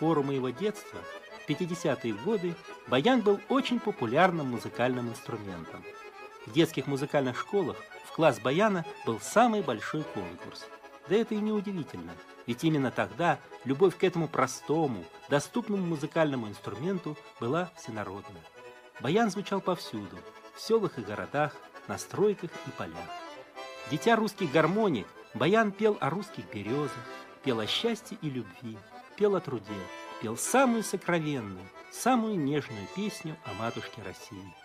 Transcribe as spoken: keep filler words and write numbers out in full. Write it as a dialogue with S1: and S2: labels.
S1: пору моего детства, в пятидесятые годы, баян был очень популярным музыкальным инструментом. В детских музыкальных школах в класс баяна был самый большой конкурс. Да это и не удивительно, ведь именно тогда любовь к этому простому, доступному музыкальному инструменту была всенародна. Баян звучал повсюду, в селах и городах, на стройках и полях. Дитя русских гармоник, баян пел о русских березах, пел о счастье и любви, пел о труде, пел самую сокровенную, самую нежную песню о матушке России.